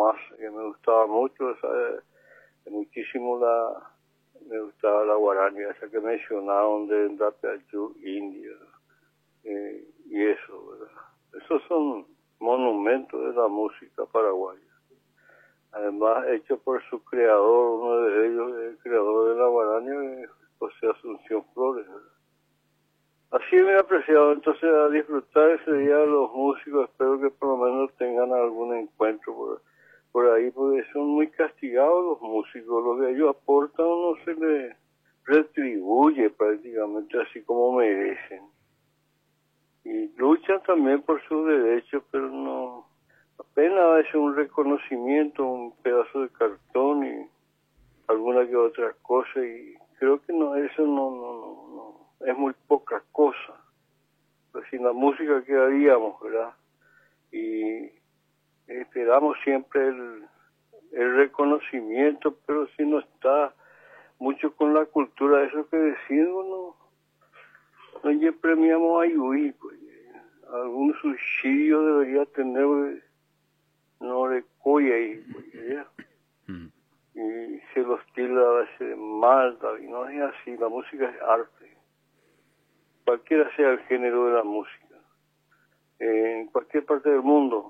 más, que me gustaba mucho, muchísimo me gustaba la guarania, esa que mencionaron de Ndapiayú, India, y eso, ¿verdad? Esos son monumentos de la música paraguaya. Además, hecho por su creador, uno de ellos, el creador de la guarania, José Asunción Flores, ¿verdad? Así me he apreciado entonces a disfrutar ese día los músicos. Espero que por lo menos tengan algún encuentro por ahí, porque son muy castigados los músicos. Lo que ellos aportan no se les retribuye prácticamente así como merecen. Y luchan también por sus derechos, pero no, apenas es un reconocimiento, un pedazo de cartón y alguna que otra cosa, y creo que no, eso no es muy poca cosa. Pues sin la música que haríamos, ¿verdad? Y esperamos siempre el reconocimiento, pero si no está mucho con la cultura, eso que decimos, no premiamos a Yui, pues algún suicidio debería tener, no le coye ahí, pues, ¿ya? Y se los tilda a veces de malta, y no es así. La música es arte, cualquiera sea el género de la música, en cualquier parte del mundo.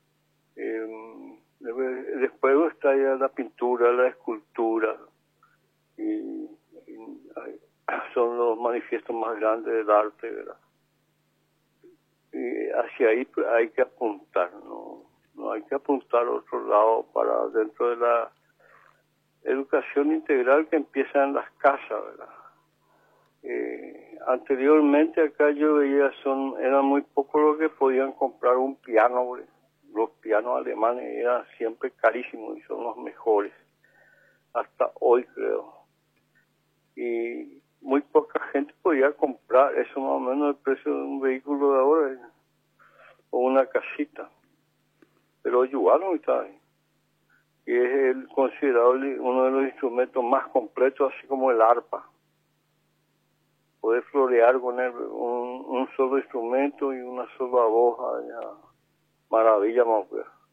Después está ya la pintura, la escultura, y son los manifiestos más grandes del arte, ¿verdad? Y hacia ahí pues, hay que apuntar, no hay que apuntar a otro lado para dentro de la educación integral que empieza en las casas, ¿verdad? Anteriormente acá yo veía eran muy pocos los que podían comprar un piano, ¿verdad? Los pianos alemanes eran siempre carísimos y son los mejores, hasta hoy creo. Y muy poca gente podía comprar eso, más o menos el precio de un vehículo de ahora, o una casita. Pero ayudaron, está ahí. Y es considerado uno de los instrumentos más completos, así como el arpa. Poder florear con un solo instrumento y una sola voz, ya, maravilla más.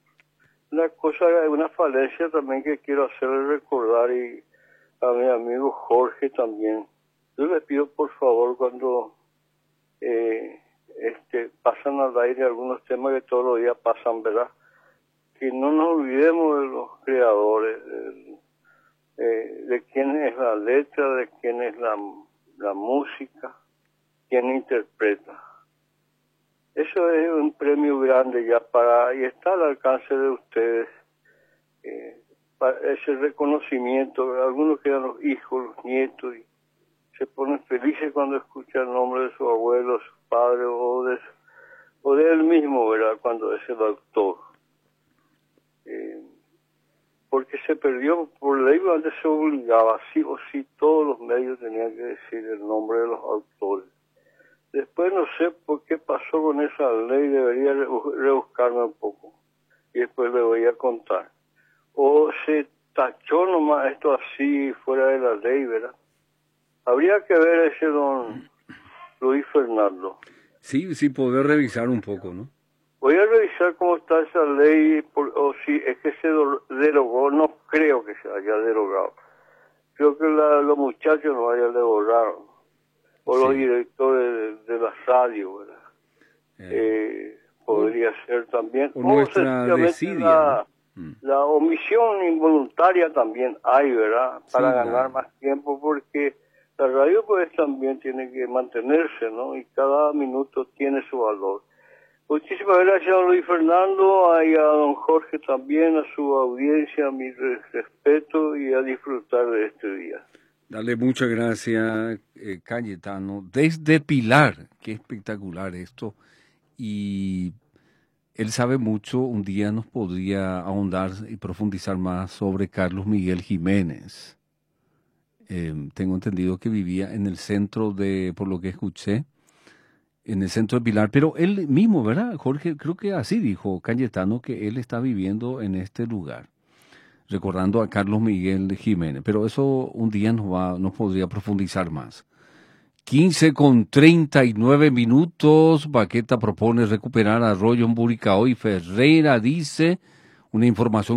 Una falencia también que quiero hacerle recordar, y a mi amigo Jorge también. Yo le pido por favor, cuando pasan al aire algunos temas que todos los días pasan, ¿verdad? Que no nos olvidemos de los creadores, de quién es la letra, de quién es la música, quién interpreta. Eso es un premio grande ya y está al alcance de ustedes, ese reconocimiento. Algunos quedan los hijos, los nietos, y se ponen felices cuando escuchan el nombre de su abuelo, su padre, o de él mismo, ¿verdad? Cuando es el autor. Porque se perdió por ley, antes se obligaba, sí o sí, todos los medios tenían que decir el nombre de los autores. Después no sé por qué pasó con esa ley, debería rebuscarme un poco y después le voy a contar. O se tachó nomás esto así fuera de la ley, ¿verdad? Habría que ver ese don Luis Fernando. Sí, poder revisar un poco, ¿no? Voy a revisar cómo está esa ley, o si es que se derogó. No creo que se haya derogado. Creo que los muchachos no hayan derogado, o los directores de la radio, ¿verdad? Podría ser también. O nuestra desidia, la omisión involuntaria también hay, ¿verdad? Para ganar más tiempo, porque la radio pues también tiene que mantenerse, ¿no? Y cada minuto tiene su valor. Muchísimas gracias a don Luis Fernando, y a don Jorge también, a su audiencia, mi respeto, y a disfrutar de este día. Dale muchas gracias, Cayetano. Desde Pilar, qué espectacular esto. Y él sabe mucho, un día nos podría ahondar y profundizar más sobre Carlos Miguel Jiménez. Tengo entendido que vivía en el centro por lo que escuché, en el centro de Pilar, pero él mismo, ¿verdad, Jorge? Creo que así dijo Cayetano, que él está viviendo en este lugar, recordando a Carlos Miguel Jiménez, pero eso un día nos podría profundizar más. 15:39. Baqueta propone recuperar Arroyo en Buricao, y Ferreira dice una información